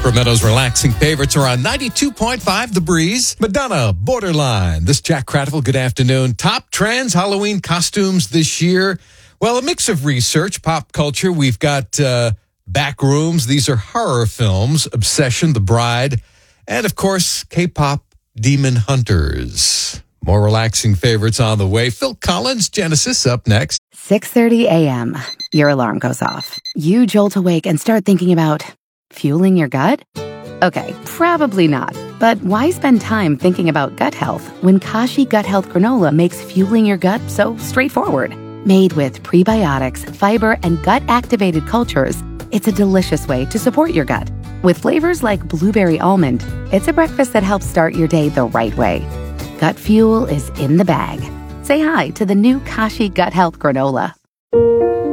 Sacramento's relaxing favorites are on 92.5 The Breeze. Madonna, Borderline. This Jack Cradle, good afternoon. Top trends, Halloween costumes this year. Well, a mix of research, pop culture. We've got Backrooms. These are horror films. Obsession, The Bride. And, of course, K-pop Demon Hunters. More relaxing favorites on the way. Phil Collins, Genesis, up next. 6:30 a.m. Your alarm goes off. You jolt awake and start thinking about fueling your gut? Okay, probably not. But why spend time thinking about gut health when Kashi Gut Health Granola makes fueling your gut so straightforward? Made with prebiotics, fiber, and gut-activated cultures, it's a delicious way to support your gut. With flavors like blueberry almond, it's a breakfast that helps start your day the right way. Gut fuel is in the bag. Say hi to the new Kashi Gut Health Granola.